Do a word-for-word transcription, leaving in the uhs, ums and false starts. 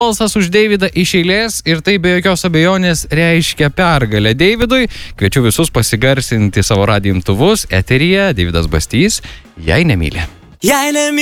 balsas už Deividą iš eilės ir tai be jokios abejonės reiškia pergalę Deividui. Kviečiu visus pasigarsinti savo radijo imtuvus. Eteryje Deividas Bastys, Jei nemyli. Jei nemyli.